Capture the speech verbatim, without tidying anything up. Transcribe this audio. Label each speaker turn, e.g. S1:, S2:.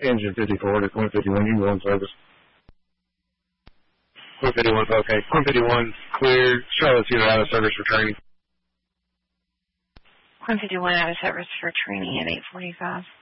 S1: Engine fifty-four to Queen fifty-one, you go in service.
S2: Queen fifty-one, okay. Queen fifty-one, clear. Charlotte's unit out of service for training.
S3: Queen fifty-one out of service for training at eight forty-five.